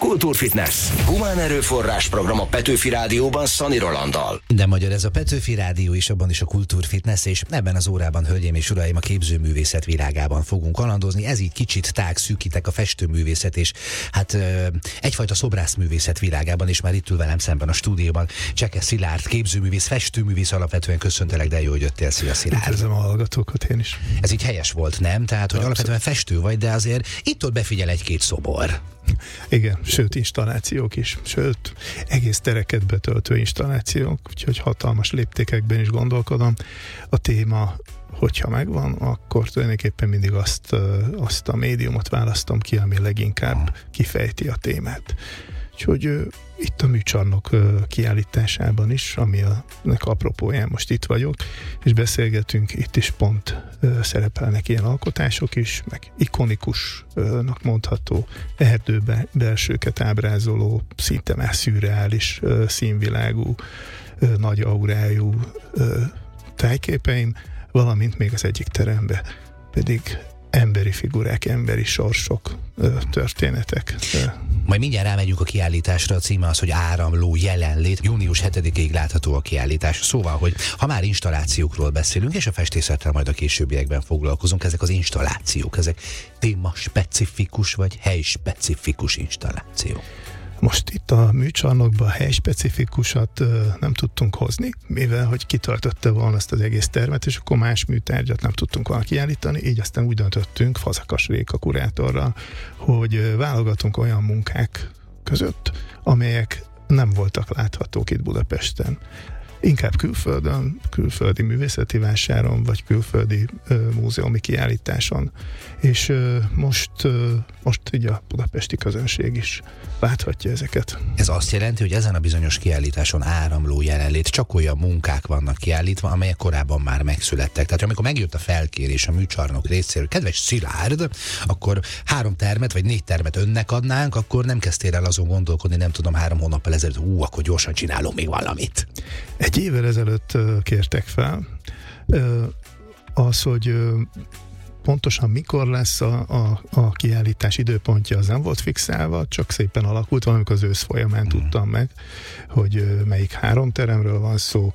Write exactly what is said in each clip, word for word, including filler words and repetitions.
Kultúrfitness. Humán erőforrás program a Petőfi Rádióban Szani Rolanddal. De magyar ez a Petőfi Rádió is, abban is a Kultúrfitness, és ebben az órában, hölgyeim és uraim, a képzőművészet világában fogunk kalandozni. Ez így kicsit tág, szűkitek a festőművészet, és hát egyfajta szobrászművészet világában, és már itt ül velem szemben a stúdióban Cseke Szilárd, képzőművész, festőművész, alapvetően köszöntelek, de jó, hogy jöttél. Szia, Szilárd. Üdvözlöm a hallgatókat én is. Ez így helyes volt, nem? Tehát, hogy alapvetően festő vagy, de azért itt-ott befigyel egy-két szobor. Igen, sőt installációk is, sőt egész tereket betöltő installációk, úgyhogy hatalmas léptékekben is gondolkodom. A téma, hogyha megvan, akkor tulajdonképpen mindig azt, azt a médiumot választom ki, ami leginkább kifejti a témát. Úgyhogy uh, itt a műcsarnok uh, kiállításában is, ami a nek apropóján most itt vagyok, és beszélgetünk, itt is pont uh, szerepelnek ilyen alkotások is, meg ikonikusnak mondható erdőbe belsőket ábrázoló, szinte már szürreális uh, színvilágú, uh, nagy aurájú uh, tájképeim, valamint még az egyik terembe pedig emberi figurák, emberi sorsok, történetek. Majd mindjárt rámegyünk a kiállításra, a címe az, hogy Áramló jelenlét. június hetedikéig látható a kiállítás. Szóval, hogy ha már installációkról beszélünk, és a festészettel majd a későbbiekben foglalkozunk, ezek az installációk, ezek téma specifikus vagy hely specifikus installációk. Most itt a műcsarnokban helyspecifikusat uh, nem tudtunk hozni, mivel hogy kitöltötte volna ezt az egész termet, és akkor más műtárgyat nem tudtunk volna kiállítani, így aztán úgy döntöttünk Fazekas Réka kurátorral, hogy uh, válogatunk olyan munkák között, amelyek nem voltak láthatók itt Budapesten. Inkább külföldön, külföldi művészeti vásáron, vagy külföldi uh, múzeumi kiállításon. És uh, most, uh, most így a budapesti közönség is láthatja ezeket. Ez azt jelenti, hogy ezen a bizonyos kiállításon Áramló jelenlét, csak olyan munkák vannak kiállítva, amelyek korábban már megszülettek. Tehát amikor megjött a felkérés a műcsarnok részéről, kedves Szilárd, akkor három termet vagy négy termet önnek adnánk, akkor nem kezdtél el azon gondolkodni, nem tudom, három hónappal ezelőtt, hú, akkor gyorsan csinálom még valamit. Egy évvel ezelőtt uh, kértek fel, uh, az, hogy uh, pontosan mikor lesz a, a, a kiállítás időpontja, az nem volt fixálva, csak szépen alakult, valamikor az ősz folyamán hmm. tudtam meg, hogy uh, melyik három teremről van szó,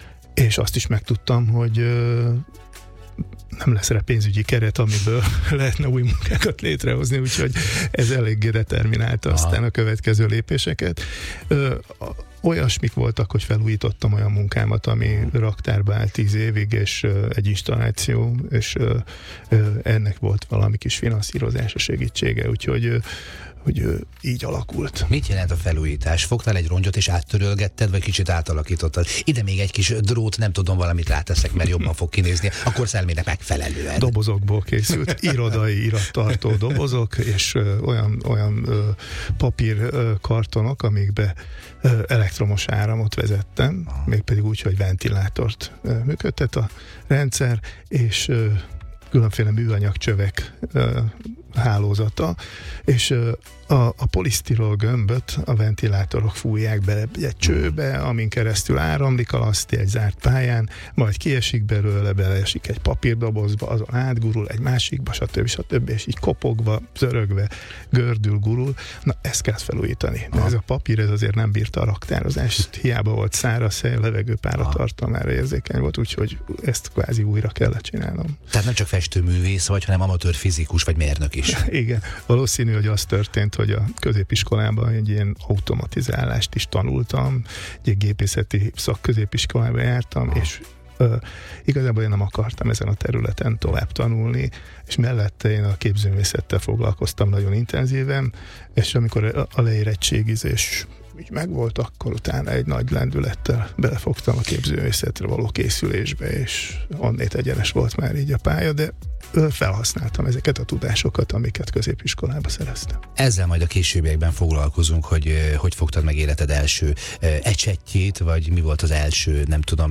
és azt is megtudtam, hogy uh, nem lesz rá pénzügyi keret, amiből lehetne új munkákat létrehozni, úgyhogy ez eléggé determinálta Aha. aztán a következő lépéseket. Ö, olyasmik voltak, hogy felújítottam olyan munkámat, ami raktárba állt tíz évig, és ö, egy installáció, és ö, ö, ennek volt valami kis finanszírozása segítsége, úgyhogy ö, hogy ö, így alakult. Mit jelent a felújítás? Fogtál egy rongyot és áttörölgetted, vagy kicsit átalakítottad? Ide még egy kis drót, nem tudom, valamit ráteszek, mert jobban fog kinézni, akkor szelmének megfelelően. Dobozokból készült, irodai irattartó dobozok, és ö, olyan, olyan ö, papír ö, kartonok, amikbe ö, elektromos áramot vezettem, ah. mégpedig úgy, hogy ventilátort ö, működtet a rendszer, és ö, különféle műanyagcsövek ö, hálózata, és ö, a, a polisztirol gömböt a ventilátorok fújják bele egy csőbe, amin keresztül áramlik a laszti egy zárt pályán, majd kiesik belőle, beleesik egy papírdobozba, azon átgurul egy másikba, stb. stb. És így kopogva, zörögve, gördül, gurul. Na, ezt kell felújítani. De ez a papír, ez azért nem bírta a raktározást. Hiába volt száraz hely, a levegő páratartalmára érzékeny volt, úgyhogy ezt kvázi újra kellett csinálnom. Tehát nem csak festőművész vagy, hanem amatőr fizikus vagy mérnök is. Igen. Valószínű, hogy az történt, hogy a középiskolában egy ilyen automatizálást is tanultam, egy gépészeti szakközépiskolába jártam, ah. és uh, igazából én nem akartam ezen a területen tovább tanulni, és mellette én a képzőművészettel foglalkoztam nagyon intenzíven, és amikor a leérettségizés így megvolt, akkor utána egy nagy lendülettel belefogtam a képzőművészetre való készülésbe, és onnét egyenes volt már így a pálya, de felhasználtam ezeket a tudásokat, amiket középiskolába szereztem. Ezzel majd a későbbiekben foglalkozunk, hogy hogy fogtad meg életed első ecsettjét, vagy mi volt az első, nem tudom,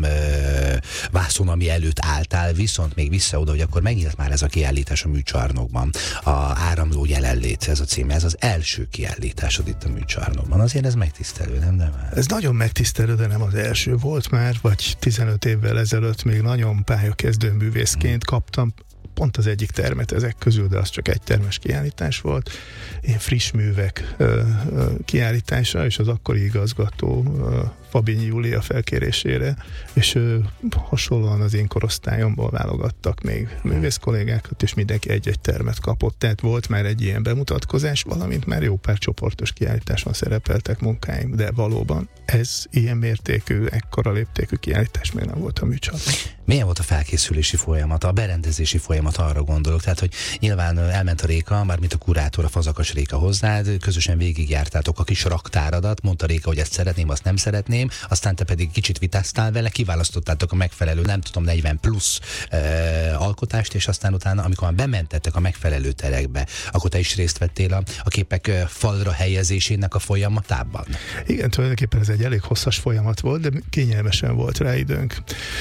vászon, ami előtt álltál, viszont még vissza oda, hogy akkor megnyílt már ez a kiállítás a műcsarnokban. A Áramló jelenlét, ez a cím, ez az első kiállításod itt a műcsarnokban. Azért ez megtisztelő, nem? De már... Ez nagyon megtisztelő, de nem az első volt már, vagy tizenöt évvel ezelőtt még nagyon pályakezdő művészként hmm. kaptam pont az egyik termet ezek közül, de az csak egy termes kiállítás volt. Én friss művek ö, ö, kiállításra, és az akkori igazgató Fabinyi Júlia felkérésére, és hasonlóan az én korosztályomból válogattak még művész kollégákat, és mindenki egy-egy termet kapott. Tehát volt már egy ilyen bemutatkozás, valamint már jó pár csoportos kiállításon szerepeltek munkáim, de valóban ez ilyen mértékű, ekkora léptékű kiállítás még nem volt a műcsarnokban. Milyen volt a felkészülési folyamata, a berendezési folyamata, arra gondolok? Tehát, hogy nyilván elment a Réka, mármint a kurátor, a Fazakas Réka hozzád, közösen végigjártátok a kis raktáradat, mondta Réka, hogy ezt szeretném, azt nem szeretném, aztán te pedig kicsit vitáztál vele, kiválasztottátok a megfelelő, nem tudom, negyven plusz e, alkotást, és aztán utána, amikor már bementettek a megfelelő terekbe, akkor te is részt vettél a, a képek falra helyezésének a folyamatában? Igen, tulajdonképpen ez egy elég hosszas folyamat volt, de kényelmesen volt rá időnk.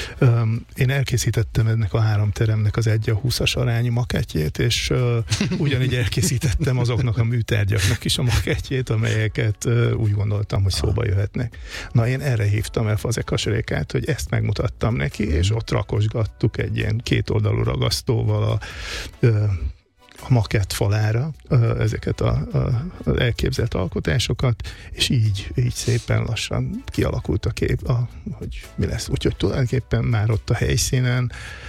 Um, Én elkészítettem ennek a három teremnek az egy a húszas arányú makettjét, és uh, ugyanígy elkészítettem azoknak a műtárgyaknak is a makettjét, amelyeket uh, úgy gondoltam, hogy szóba jöhetnek. Na, én erre hívtam el Fazekas Rékát, hogy ezt megmutattam neki, és ott rakosgattuk egy ilyen kétoldalú ragasztóval a uh, a makett falára ezeket a, a, az elképzelt alkotásokat, és így, így szépen lassan kialakult a kép, a, hogy mi lesz. Úgyhogy tulajdonképpen már ott a helyszínen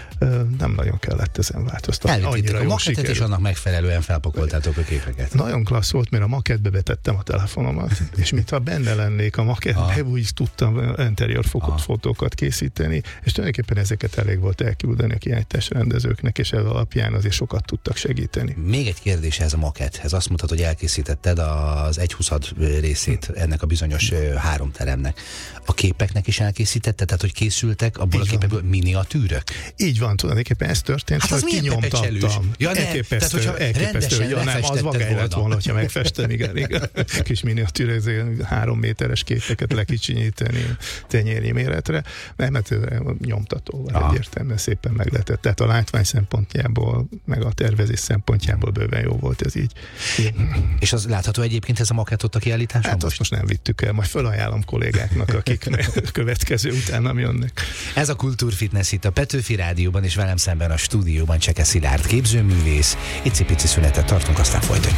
nem nagyon kellett ezen változtatni. Elvittétek a makettet, és annak megfelelően felpakoltátok a képeket. Nagyon klassz volt, mert a makettbe betettem a telefonomat, és mintha benne lennék a makettbe, ah. úgy tudtam interior ah. fotókat készíteni, és tulajdonképpen ezeket elég volt elküldeni a kiállítás rendezőknek, és ez alapján azért sokat tudtak segíteni. Még egy kérdés ez a maketthez. Azt mondtad, hogy elkészítetted az egy huszad részét ennek a bizonyos három teremnek. A képeknek is elkészítetted? Tehát, hogy készültek abból így a képekből van. Miniatűrök? Így van, tulajdonképpen ez történt, hát hogy kinyomtattam. Ja, elképesztő, tehát, elképesztő. Ja, nem, az vagány lett volna, hogyha megfestem, igen, igen. Kis miniatűr, három méteres képeket lekicsinyíteni tenyérnyi méretre. Nem, mert nyomtatóval ah. egyértelműen szépen meg lehetett. Tehát a látvány szempontjából, meg a tervezés szempontjából bőven jó volt ez így. Igen. És az látható egyébként ez a makett ott a kiállításon? Hát azt most nem vittük el, majd felajánlom kollégáknak, akik következő után nem jönnek. Ez a Kultúrfitness itt a Petőfi Rádióban, és velem szemben a stúdióban Cseke Szilárd képzőművész. Icipici szünetet tartunk, aztán folytatjuk.